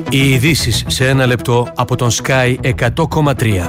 Οι ειδήσεις σε ένα λεπτό από τον Sky 100,3.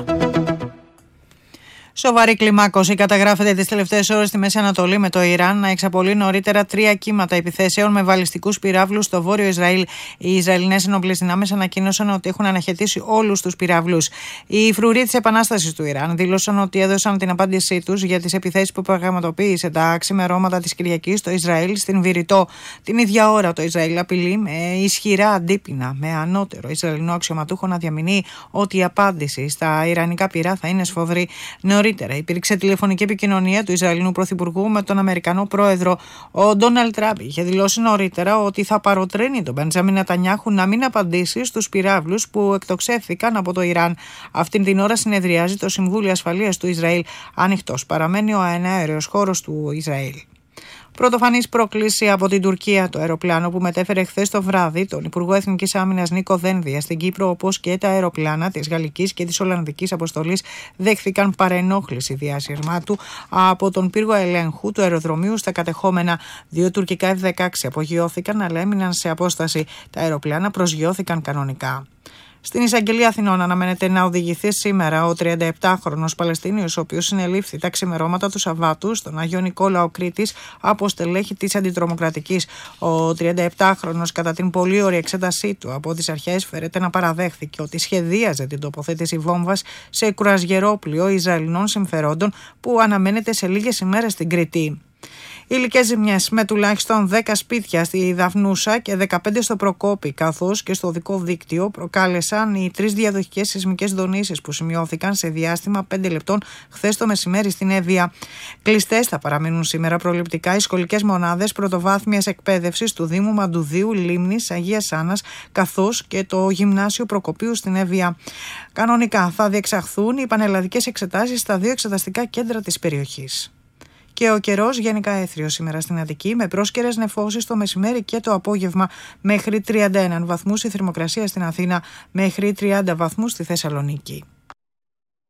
Σοβαρή κλιμάκωση καταγράφεται τις τελευταίες ώρες στη Μέση Ανατολή, με το Ιράν να εξαπολύει νωρίτερα 3 κύματα επιθέσεων με βαλιστικούς πυράβλους στο βόρειο Ισραήλ. Οι Ισραηλινές ενόπλες δυνάμεις ανακοίνωσαν ότι έχουν αναχαιτήσει όλους τους πυράβλους. Οι φρουροί της Επανάστασης του Ιράν δήλωσαν ότι έδωσαν την απάντησή τους για τις επιθέσεις που πραγματοποίησε τα ξημερώματα της Κυριακής στο Ισραήλ στην Βηρητό. Την ίδια ώρα το Ισραήλ απειλεί με ισχυρά αντίπεινα με ανώτερο Ισραηλινό αξιωματούχο να διαμηνύει ότι η απάντηση στα ιρανικά πυρά θα είναι σφοδρή. Νωρίτερα υπήρξε τηλεφωνική επικοινωνία του Ισραηλινού Πρωθυπουργού με τον Αμερικανό Πρόεδρο. Ο Ντόναλντ Τραμπ είχε δηλώσει νωρίτερα ότι θα παροτρύνει τον Μπεντζάμιν Νετανιάχου να μην απαντήσει στους πυράβλους που εκτοξεύθηκαν από το Ιράν. Αυτήν την ώρα συνεδριάζει το Συμβούλιο Ασφαλείας του Ισραήλ. Ανοιχτός παραμένει ο αέριος χώρος του Ισραήλ. Πρωτοφανής πρόκληση από την Τουρκία. Το αεροπλάνο που μετέφερε χθες το βράδυ τον Υπουργό Εθνικής Άμυνας Νίκο Δένδια στην Κύπρο, όπως και τα αεροπλάνα της Γαλλικής και της Ολλανδικής αποστολής, δέχθηκαν παρενόχληση διασυρμάτου από τον πύργο ελέγχου του αεροδρομίου στα κατεχόμενα. 2 τουρκικά F-16 απογειώθηκαν, αλλά έμειναν σε απόσταση. Τα αεροπλάνα προσγειώθηκαν κανονικά. Στην Εισαγγελία Αθηνών αναμένεται να οδηγηθεί σήμερα ο 37χρονος Παλαιστίνιος, ο οποίος συνελήφθη τα ξημερώματα του Σαββάτου στον Άγιο Νικόλαο Κρήτης από στελέχη της Αντιτρομοκρατικής. Ο 37χρονος, κατά την πολύ ωρη εξέτασή του από τις αρχές, φέρεται να παραδέχθηκε ότι σχεδίαζε την τοποθέτηση βόμβας σε κουρασγερόπλοιο Ισραηλινών συμφερόντων που αναμένεται σε λίγες ημέρες στην Κρήτη. Υλικές ζημιές με τουλάχιστον 10 σπίτια στη Δαφνούσα και 15 στο Προκόπη, καθώς και στο οδικό δίκτυο, προκάλεσαν οι 3 διαδοχικές σεισμικές δονήσεις που σημειώθηκαν σε διάστημα 5 λεπτών χθες το μεσημέρι στην Εύβοια. Κλειστές θα παραμείνουν σήμερα προληπτικά οι σχολικές μονάδες πρωτοβάθμιας εκπαίδευσης του Δήμου Μαντουδίου, Λίμνης, Αγίας Άννας, καθώς και το Γυμνάσιο Προκοπίου στην Εύβοια. Κανονικά θα διεξαχθούν οι πανελλαδικές εξετάσεις στα 2 εξεταστικά κέντρα της περιοχής. Και ο καιρός γενικά έθριος σήμερα στην Αττική, με πρόσκαιρες νεφώσεις το μεσημέρι και το απόγευμα, μέχρι 31 βαθμούς η θερμοκρασία στην Αθήνα, μέχρι 30 βαθμούς στη Θεσσαλονίκη.